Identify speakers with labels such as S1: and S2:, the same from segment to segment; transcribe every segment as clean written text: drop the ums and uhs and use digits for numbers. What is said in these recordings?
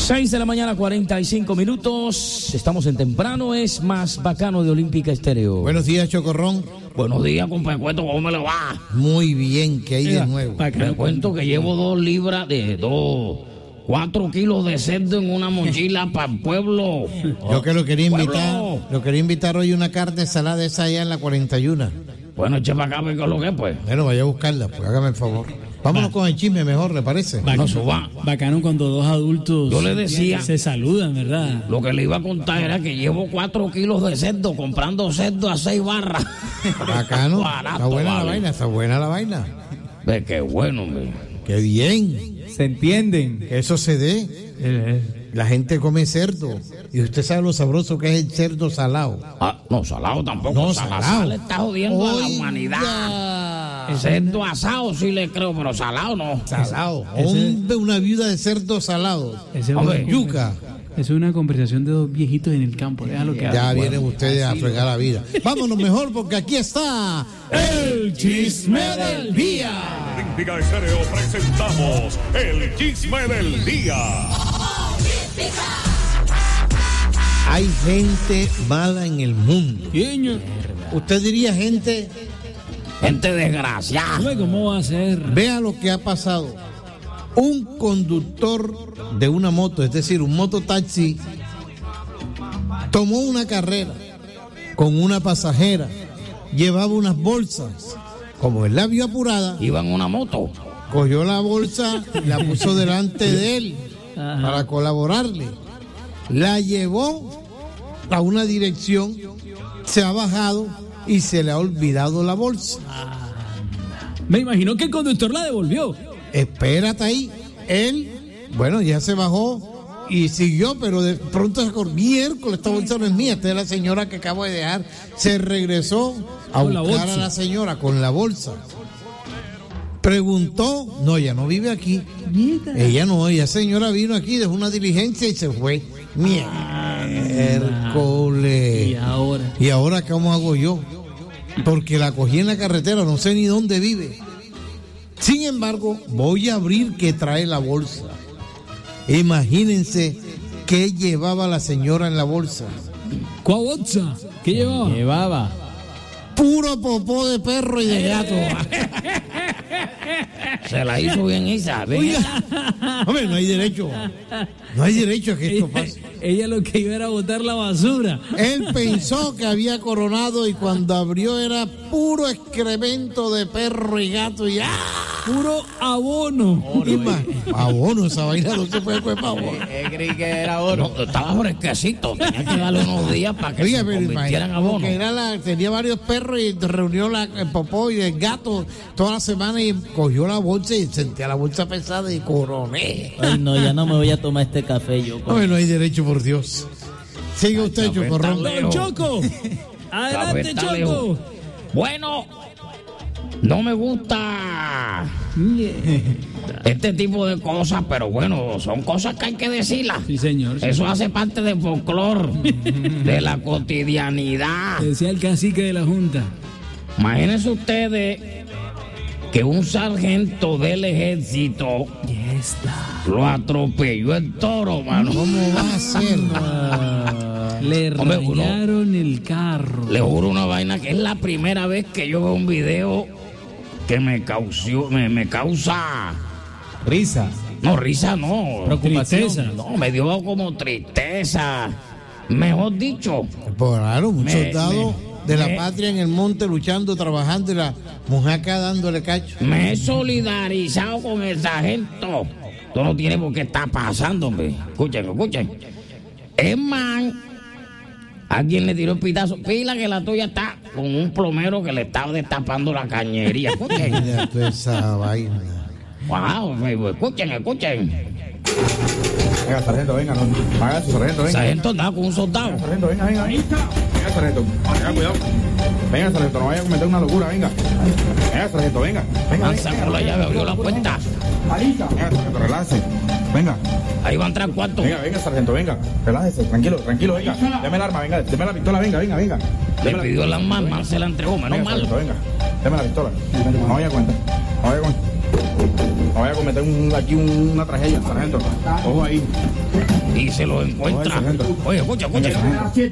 S1: 6 de la mañana, 45 minutos. Estamos en temprano, es más bacano de Olímpica Estéreo.
S2: Buenos días, Chocorrón.
S1: Buenos días, compadre. ¿Cómo me lo va?
S2: Muy bien, ¿qué hay de nuevo?
S1: Te cuento que llevo 4 kilos de cerdo en una mochila para el pueblo.
S2: Yo que lo quería invitar hoy una carne salada esa allá en la 41.
S1: Bueno, eche para acá, ¿qué es lo que es, pues?
S2: Bueno, vaya a buscarla, pues hágame el favor. Vámonos con el chisme mejor, ¿le parece?
S3: Bacano cuando dos adultos
S1: yo le decía,
S3: se saludan, ¿verdad?
S1: Lo que le iba a contar era que llevo 4 kilos de cerdo, comprando cerdo a 6 barras.
S2: Bacano.
S1: Barato,
S2: Está buena la vaina.
S1: Ve, qué bueno, hombre.
S2: Qué bien.
S3: Se entienden.
S2: Que eso se dé. La gente come cerdo. Y usted sabe lo sabroso que es el cerdo salado.
S1: No, salado tampoco.
S2: No,
S1: salado le está jodiendo a la humanidad. Cerdo asado sí le creo, pero salado no.
S2: Salado. Hombre, una viuda de cerdo salado.
S3: Hombre,
S2: yuca.
S3: Es una conversación de dos viejitos en el campo. Déjalo que
S2: ya vienen ustedes a fregar la vida. Vámonos mejor porque aquí está
S1: el chisme del día.
S4: Olímpica Estéreo presentamos el chisme del día.
S2: Hay gente mala en el mundo. Usted diría gente
S1: desgraciada.
S3: ¿Cómo va a ser?
S2: Vea lo que ha pasado. Un conductor de una moto, es decir, un mototaxi, tomó una carrera con una pasajera, llevaba unas bolsas. Como él la vio apurada,
S1: iba en una moto,
S2: cogió la bolsa, la puso delante de él para colaborarle. La llevó a una dirección, se ha bajado y se le ha olvidado la bolsa.
S3: Me imagino que el conductor la devolvió.
S2: Espérate ahí. Él, bueno, ya se bajó y siguió, pero de pronto se acordó, miércoles, esta bolsa no es mía, esta es la señora que acabo de dejar. Se regresó a buscar a la señora con la bolsa. Preguntó, no, ella no vive aquí. Ella señora vino aquí, dejó una diligencia y se fue. Miércoles. ¿Y ahora cómo hago yo? Porque la cogí en la carretera, no sé ni dónde vive. Sin embargo, voy a abrir que trae la bolsa. Imagínense qué llevaba la señora en la bolsa.
S3: ¿Cuál bolsa? ¿Qué llevaba?
S2: Puro popó de perro y de gato.
S1: Se la hizo bien Isa.
S2: Hombre, no hay derecho. No hay derecho a que esto pase.
S3: Ella lo que iba era botar la basura.
S2: Él pensó que había coronado y cuando abrió era puro excremento de perro y gato y
S3: puro abono.
S2: Abono, esa vaina no se puede comer para abono.
S3: Creí que era oro.
S1: No, estaba fresquecito. Tenía que darle unos días para que se convirtieran en abono.
S2: Tenía varios perros y reunió el popó y el gato toda la semana y cogió la bolsa y sentía la bolsa pesada y coroné.
S5: Ay, no, ya no me voy a tomar este café yo.
S2: No hay derecho, por Dios. Sigue usted, Chocorrón.
S3: Choco. Adelante, Choco.
S1: Bueno, no me gusta este tipo de cosas, pero bueno, son cosas que hay que decirlas.
S3: Sí, señor.
S1: Eso hace parte del folclore, de la cotidianidad.
S3: Decía el cacique de la Junta.
S1: Imagínense ustedes que un sargento del ejército lo atropelló el toro, mano.
S2: ¿Cómo va a ser?
S3: Le rayaron el carro.
S1: Le juro una vaina que es la primera vez que yo veo un video que me causa
S3: risa.
S1: No, risa no.
S3: Preocupación.
S1: No, me dio como tristeza. Mejor dicho.
S2: Pues claro, un soldado de la patria en el monte luchando, trabajando y la mujer acá dándole cacho.
S1: Me he solidarizado con el sargento. Esto no tiene por qué estar pasando, hombre. Escuchen. Es man. Alguien le tiró el pitazo. Pila que la tuya está con un plomero que le estaba destapando la cañería. Escuchen.
S2: Mira toda esa vaina.
S1: Wow, escuchen.
S6: Venga, sargento, venga, no. Haga su sargento, venga.
S1: Sargento andaba con un soldado.
S6: Sargento, venga. Venga, sargento. Venga, cuidado. Venga, sargento, no vaya a cometer una locura, venga. Venga, sargento, venga.
S1: Sacó la llave, abrió la puerta.
S6: Venga, sargento, relájese. Venga.
S1: Ahí va a entrar cuarto.
S6: Venga, sargento, venga. Relájese, tranquilo, venga. Deme el arma, venga. Deme la pistola, venga.
S1: Le pidió el arma, man se la entregó, menos mal.
S6: Venga. Deme la pistola. No vaya a cuenta. No no vaya a cometer aquí una tragedia, sargento. Ojo ahí.
S1: Y se lo encuentra. Oye, escucha.
S7: ¿Qué pasa?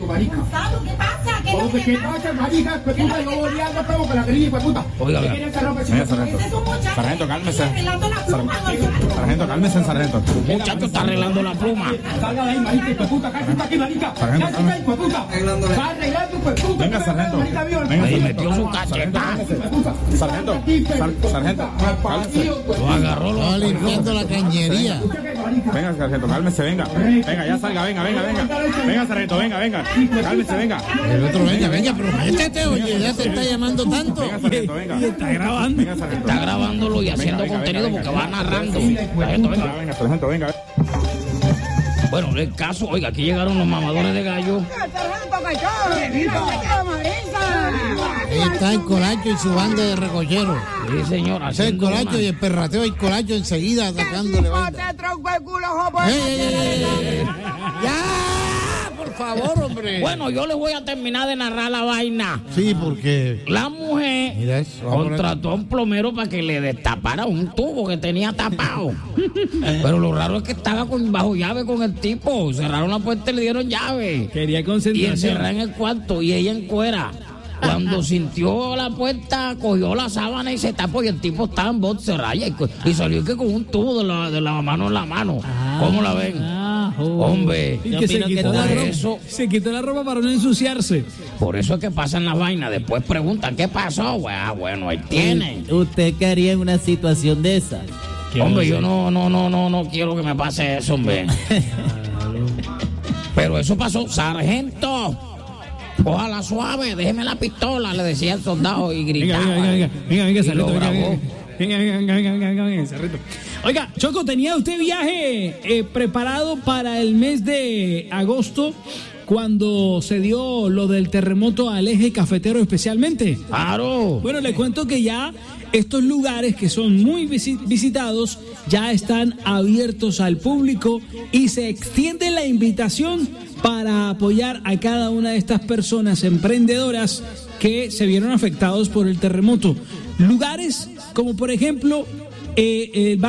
S7: ¿Qué pasa, marica? Que puta, yo volví a que la grilla, pues puta.
S1: Oiga,
S6: sargento, cálmese. Sargento, cálmese, sargento.
S1: Muchacho está arreglando la pluma.
S7: Salga de ahí, marica, pues puta, cállate aquí, marica. Cállate ahí, pues puta. Está arreglando, pues puta.
S6: Venga, sargento.
S1: Ahí metió su cacheta.
S6: Sargento, cálmese.
S1: Lo agarró,
S2: Estaba limpiando la cañería.
S6: Venga, sargento, cálmese, venga. Venga, ya salga, venga. Venga, sargento, venga. Cálmese, venga.
S2: El otro, venga, pero métete, oye, ya te está llamando tanto.
S6: Venga, sargento, venga.
S3: Está grabando.
S6: Venga, sargento.
S1: Está grabándolo y haciendo contenido porque va narrando.
S6: Venga, sargento, venga.
S1: Bueno, el caso, oiga, aquí llegaron los mamadores de gallo.
S2: Ahí está el Colacho y su banda de recocheros.
S1: Sí, señor.
S2: Ese es el Colacho y el perrateo y el Colacho enseguida atacándole vaina. ¡Ey! ¡Ya! Por favor, hombre.
S1: Bueno, yo les voy a terminar de narrar la vaina.
S2: Sí, porque...
S1: La mujer
S2: Mira eso, vamos a poner-
S1: contrató a un plomero para que le destapara un tubo que tenía tapado. Pero lo raro es que estaba bajo llave con el tipo. Cerraron la puerta y le dieron llave.
S3: Quería
S1: Y
S3: concentración.
S1: encerrada en el cuarto y ella en cuera. Cuando sintió la puerta, cogió la sábana y se tapó y el tipo estaba en boxer y salió que con un tubo de la mano en la mano. ¿Cómo la ven? Hombre,
S3: Y
S5: Yo
S3: que se
S5: opino que
S3: quitó,
S5: todo
S3: la ropa,
S1: eso-
S3: se quitó la ropa para no ensuciarse.
S1: por eso es que pasan las vainas. Después preguntan, ¿qué pasó? Bueno, ahí tienen.
S5: ¿Usted qué haría en una situación de esa?
S1: Hombre, yo no quiero que me pase eso, hombre. Pero eso pasó. Sargento, cójala suave, déjeme la pistola, le decía el soldado y gritaba.
S3: Venga,
S1: Y
S3: Sargento,
S1: lo grabó.
S3: venga, Sargento. Oiga, Choco, ¿tenía usted viaje preparado para el mes de agosto cuando se dio lo del terremoto al eje cafetero especialmente?
S1: Claro.
S3: Bueno, le cuento que ya estos lugares que son muy visitados ya están abiertos al público y se extiende la invitación para apoyar a cada una de estas personas emprendedoras que se vieron afectados por el terremoto. Lugares como por ejemplo el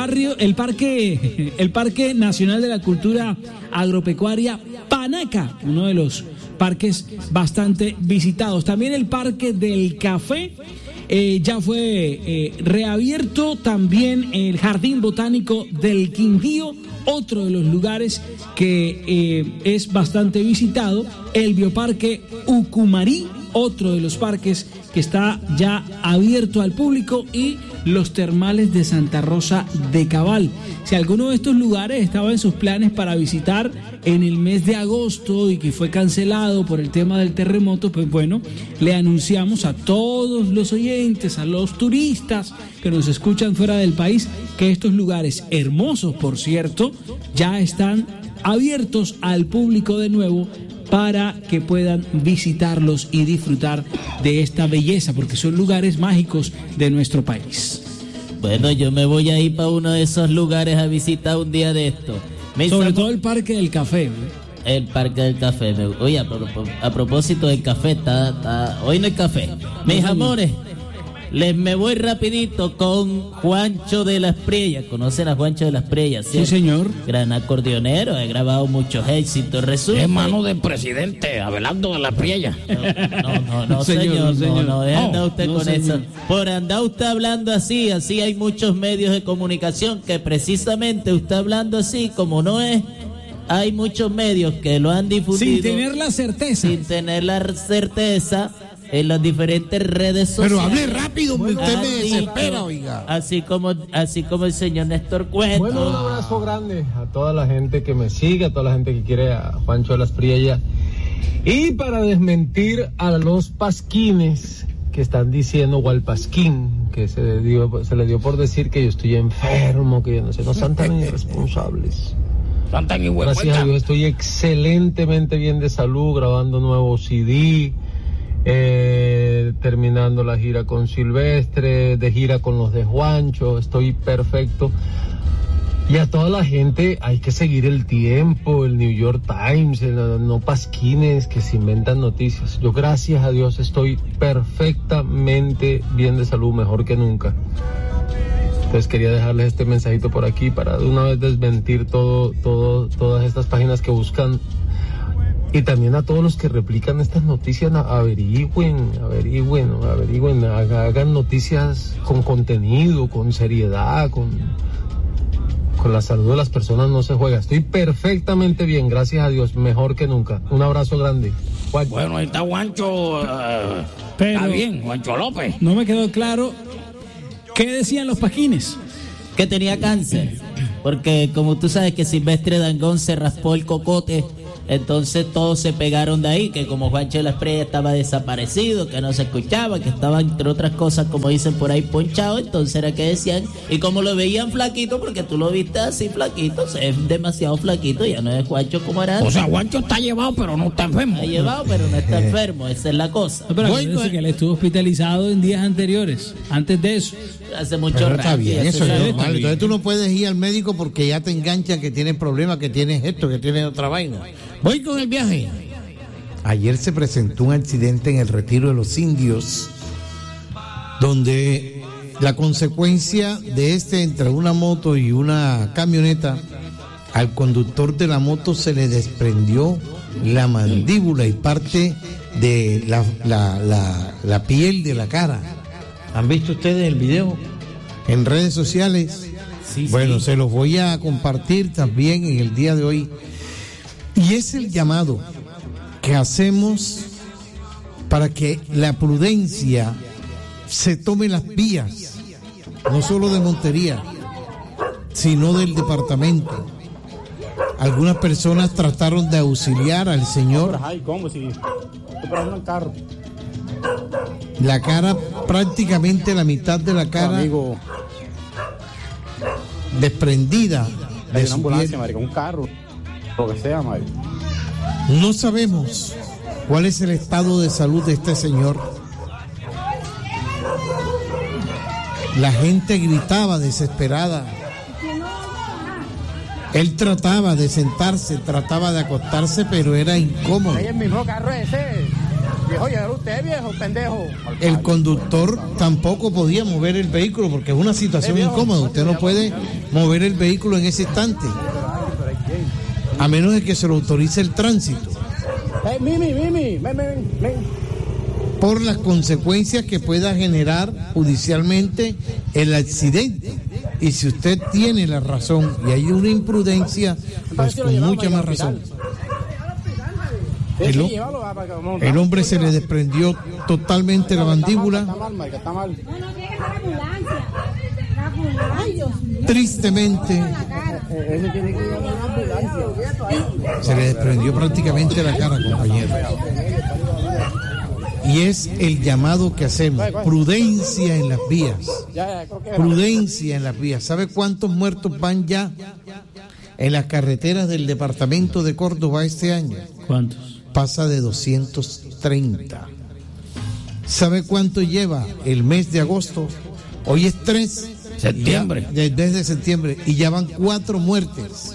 S3: Parque Nacional de la Cultura Agropecuaria Panaca, uno de los parques bastante visitados. También el Parque del Café ya fue reabierto. También el Jardín Botánico del Quindío, otro de los lugares que es bastante visitado. El Bioparque Ucumarí, otro de los parques que está ya abierto al público, y los termales de Santa Rosa de Cabal. Si alguno de estos lugares estaba en sus planes para visitar en el mes de agosto y que fue cancelado por el tema del terremoto, pues bueno, le anunciamos a todos los oyentes, a los turistas que nos escuchan fuera del país, que estos lugares hermosos, por cierto, ya están abiertos al público de nuevo para que puedan visitarlos y disfrutar de esta belleza, porque son lugares mágicos de nuestro país.
S5: Bueno, yo me voy a ir para uno de esos lugares a visitar un día de esto.
S3: Sobre todo el Parque del Café, ¿no?
S5: El Parque del Café. Oye, a propósito del café, hoy no hay café. Mis amores, me voy rapidito con Juancho de las Priellas. ¿Conocen a Juancho de las Priellas?
S3: Sí, señor.
S5: Gran acordeonero, he grabado muchos éxitos. Resulta...
S1: Hermano del presidente Abelardo de la Priella.
S5: No, señor, no, anda usted
S1: no,
S5: con
S1: señor.
S5: eso. Por andar usted hablando así hay muchos medios de comunicación que precisamente usted hablando así, como no es, hay muchos medios que lo han difundido
S3: Sin tener la certeza.
S5: sin tener la certeza en las diferentes redes sociales.
S2: Pero hable rápido, usted me
S5: Así
S2: desespera,
S5: como-
S2: oiga.
S5: Así como el señor Néstor Cueto.
S8: Bueno, un abrazo grande a toda la gente que me sigue, a toda la gente que quiere a Juancho de las Priellas. Y para desmentir a los pasquines que están diciendo, o al pasquín, que se le dio por decir que yo estoy enfermo, que yo no sé, no sean tan irresponsables.
S1: Tantan y
S8: Gracias a Dios estoy excelentemente bien de salud, grabando nuevo CD, terminando la gira con Silvestre, de gira con los de Juancho, estoy perfecto. Y a toda la gente hay que seguir el tiempo, el New York Times, no pasquines que se inventan noticias. Yo gracias a Dios estoy perfectamente bien de salud, mejor que nunca. Entonces quería dejarles este mensajito por aquí para de una vez desmentir todas estas páginas que buscan, y también a todos los que replican estas noticias, averigüen, hagan noticias con contenido, con seriedad, con la salud de las personas no se juega. Estoy perfectamente bien, gracias a Dios, mejor que nunca. Un abrazo grande. Juancho.
S1: Bueno, ahí está Juancho.
S3: Pero
S1: está bien, Juancho López.
S3: no me quedó claro qué decían los pasquines.
S5: Que tenía cáncer. Porque como tú sabes que Silvestre Dangond se raspó el cocote, entonces todos se pegaron de ahí, que como Juancho de la Espriella estaba desaparecido, que no se escuchaba, que estaba entre otras cosas, como dicen por ahí, ponchado, entonces era que decían, y como lo veían flaquito, porque tú lo viste así flaquito, es demasiado flaquito, ya no es Juancho como era antes.
S1: O sea, Juancho está llevado, pero no está enfermo.
S5: Está llevado, pero no está enfermo, esa es la cosa.
S3: No, pero acuérdense que él estuvo hospitalizado en días anteriores, antes de eso.
S5: Hace mucho
S2: Pero
S5: rato.
S2: está bien, eso es normal.
S3: bien.
S2: Entonces tú no puedes ir al médico porque ya te enganchan que tienes problemas, que tienes esto, que tienes otra vaina.
S1: Voy con el viaje.
S2: Ayer se presentó un accidente en el Retiro de los Indios, donde la consecuencia de entre una moto y una camioneta, al conductor de la moto se le desprendió la mandíbula y parte de la piel de la cara. ¿Han visto ustedes el video en redes sociales?
S5: Sí,
S2: bueno,
S5: sí.
S2: se los voy a compartir también en el día de hoy. Y es el llamado que hacemos para que la prudencia se tome las vías, no solo de Montería, sino del departamento. Algunas personas trataron de auxiliar al señor.
S6: Ay, ¿cómo? Si estoy parando el carro.
S2: La cara, prácticamente la mitad de la cara
S6: Amigo,
S2: desprendida
S6: hay
S2: de
S6: una
S2: su
S6: ambulancia,
S2: piel.
S6: marica, un carro, lo que sea, marica.
S2: No sabemos cuál es el estado de salud de este señor. La gente gritaba desesperada. Él trataba de sentarse, trataba de acostarse, pero era incómodo.
S6: Ahí el mismo carro ese. Viejo, ya usted, viejo, pendejo.
S2: El conductor tampoco podía mover el vehículo porque es una situación incómoda. Usted no puede mover el vehículo en ese instante, a menos de que se lo autorice el tránsito,
S6: Mimi, ven.
S2: por las consecuencias que pueda generar judicialmente el accidente. Y si usted tiene la razón y hay una imprudencia, pues con mucha más razón. El hombre se le desprendió totalmente la mandíbula.
S6: Está mal, marica, está mal.
S9: No, tiene que estar ambulancia. Ay, Dios mío.
S2: Tristemente
S6: Ese tiene que ir a una ambulancia.
S2: se le desprendió prácticamente la cara, compañero. Y es el llamado que hacemos: prudencia en las vías.
S6: Ya, creo que
S2: Prudencia en las vías. ¿Sabe cuántos muertos van ya en las carreteras del departamento de Córdoba este año?
S3: ¿Cuántos?
S2: Pasa de 230. ¿Sabe cuánto lleva el mes de agosto? Hoy es 3
S1: Septiembre.
S2: Desde septiembre, y ya van 4 muertes.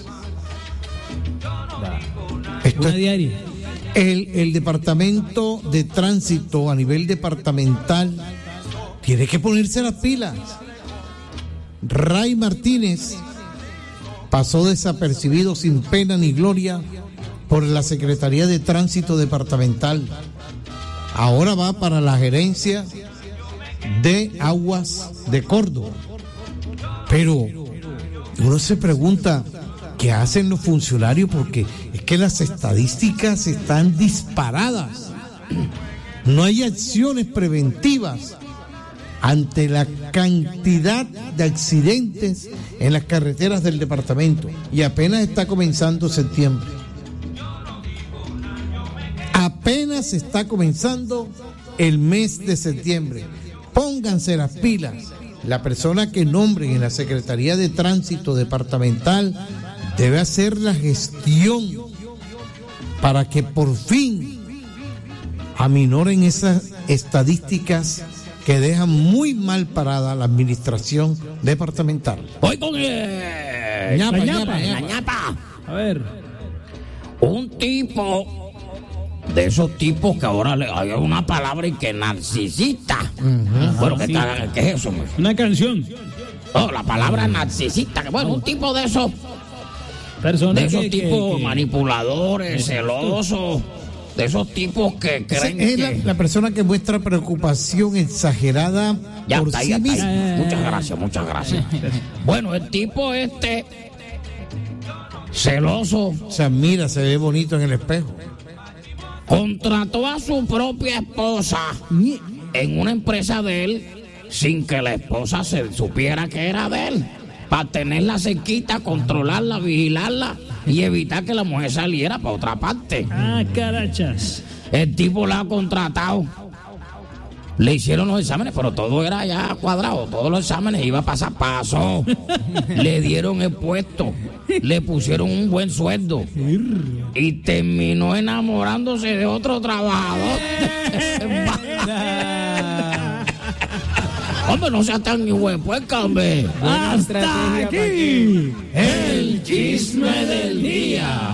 S2: Esto
S3: Una
S2: es
S3: diaria.
S2: el departamento de tránsito a nivel departamental tiene que ponerse las pilas. Ray Martínez pasó desapercibido sin pena ni gloria por la Secretaría de Tránsito Departamental. Ahora va para la gerencia de Aguas de Córdoba. Pero uno se pregunta, ¿qué hacen los funcionarios? Porque es que las estadísticas están disparadas. No hay acciones preventivas ante la cantidad de accidentes en las carreteras del departamento. Y apenas está comenzando septiembre. Apenas está comenzando el mes de septiembre. Pónganse las pilas. La persona que nombren en la Secretaría de Tránsito Departamental debe hacer la gestión para que por fin aminoren esas estadísticas que dejan muy mal parada la administración departamental.
S1: Voy con
S2: Ñapa,
S1: la ñapa.
S3: A ver.
S1: Un tipo de esos tipos que ahora hay una palabra y que narcisista. Bueno, ¿qué es eso? Man?
S3: Una canción.
S1: Oh, la palabra narcisista, que bueno, un tipo de esos,
S3: Personas
S1: de esos
S3: que-
S1: tipos
S3: que-
S1: manipuladores, celosos, de esos tipos que creen
S2: Es
S1: que...
S2: la persona que muestra preocupación exagerada
S1: Ya
S2: por
S1: está,
S2: sí
S1: ya está.
S2: misma.
S1: Muchas gracias. Bueno, el tipo celoso,
S2: O sea, mira, se ve bonito en el espejo.
S1: contrató a su propia esposa en una empresa de él sin que la esposa se supiera que era de él, para tenerla cerquita, controlarla, vigilarla y evitar que la mujer saliera para otra parte.
S3: Ah, carachas.
S1: El tipo la ha contratado. Le hicieron los exámenes, pero todo era ya cuadrado. Todos los exámenes iba a pasar paso. Le dieron el puesto. Le pusieron un buen sueldo. Y terminó enamorándose de otro trabajador. Hombre, no seas tan huepueca, hombre.
S3: Hasta aquí.
S1: El chisme del día.